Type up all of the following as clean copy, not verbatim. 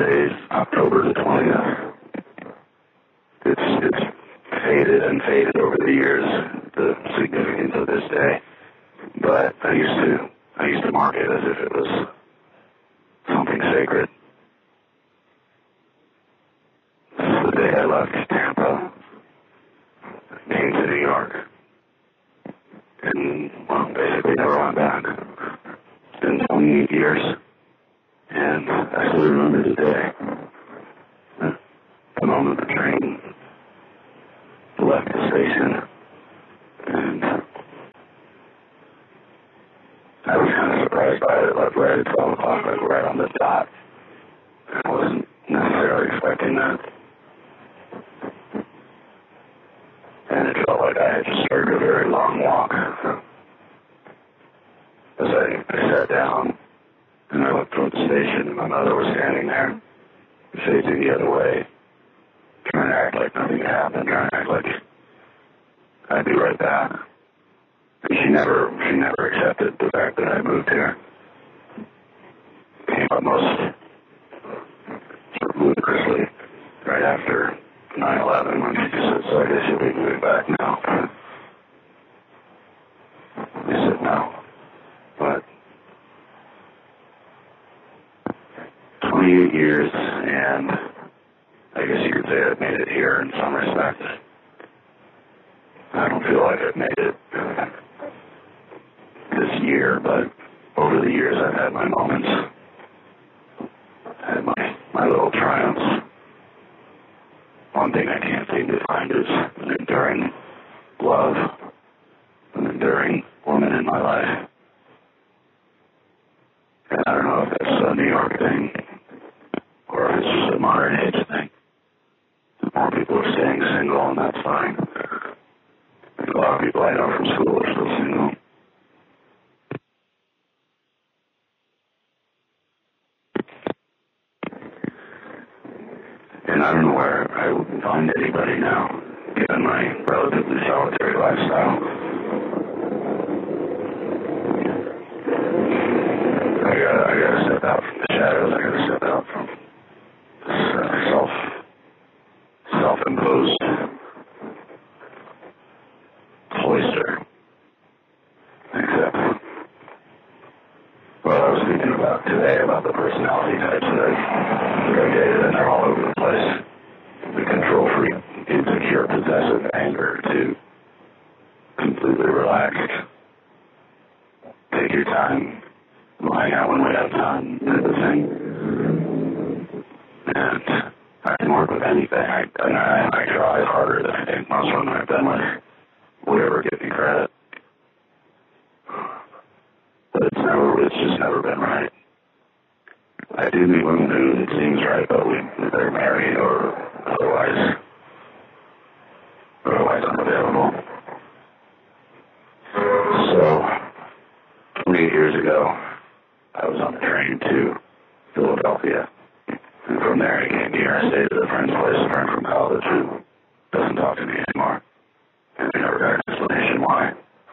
Today's October the 20th. It's faded and faded over the years, the significance of this day. But I used to mark it as if it was something sacred. This is the day I left Tampa, came to New York, and, well, basically never went back. It's been 28 years, and I still remember the day. The moment the train left the station, and I was kind of surprised by it. It left right at 12 o'clock, like right on the dot. I wasn't necessarily expecting that. And it felt like I had just started a very long walk. As I sat down, and I looked toward the station, and my mother was standing there, facing the other way, trying to act like nothing had happened, trying to act like I'd be right back. And she never accepted the fact that I moved here. It came up most sort of ludicrously right after 9/11 when she just said, so I guess you'll be moving back now. I said no. But 28 years, and I guess you could say I've made it here in some respects. I don't feel like I've made it this year, but over the years I've had my moments. I had my little triumphs. One thing I can't seem to find is an enduring love, an enduring woman in my life. And I don't know if that's a New York thing, or if it's just a modern age thing. More people are staying single, and that's fine. A lot of people I know from school are still single. And I don't know where I would find anybody now, given my relatively solitary lifestyle. I gotta step out from the shadows. I gotta step out from this self-imposed cloister. Except, well, I was thinking about today about the personality types that I've dated, and they're all over the place. The control freak, insecure, possessive, anger, to completely relaxed. Take your time, we'll hang out when we have time, type of thing. And I can work with anything. I try harder than I think most women I've been with would ever give me credit. But it's just never been right. I do meet women who it seems right, but they're married or otherwise unavailable. So, 28 years ago, I was on the train to Philadelphia. And from there I came here. I stayed at a friend's place, a friend from college who doesn't talk to me anymore. And I never got an explanation why.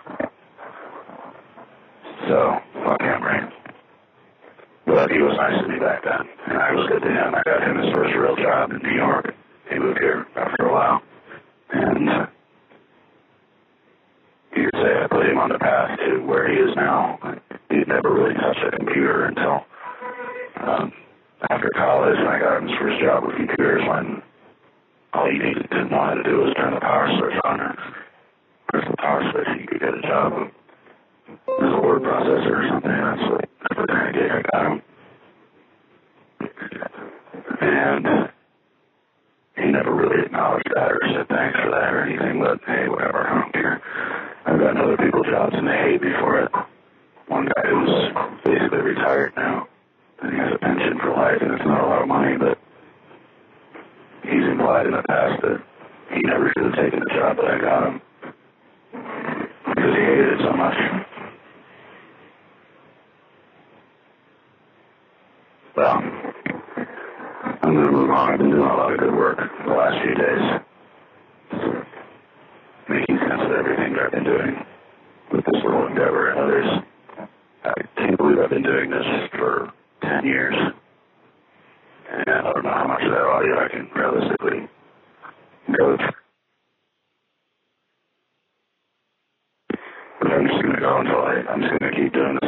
So, fuck him, right? But he was nice to me back then, and I was good to him. I got him his first real job in New York. He moved here after a while. And you could say I put him on the path to where he is now. He'd never really touched a computer until after college, and I got him his first job with computers when all he needed to know how to do was turn the power switch on or press the power switch. He could get a job as a word processor or something. That's the kind of gig I got him. And he never really acknowledged that or said thanks for that or anything, but hey, whatever, I don't care. I've gotten other people's jobs and they hate me for it. One guy who's basically retired now, and he has a pension for life, and it's not a lot of money, but he's implied in the past that he never should have taken the job that I got him because he hated it so much. Well, I'm going to move on. I've been doing a lot of good work the last few days, making sense of everything that I've been doing with this little endeavor and others. I can't believe I've been doing this for 10 years. And I don't know how much of that audio I can realistically go through. But I'm just going to go until I'm just going to keep doing this.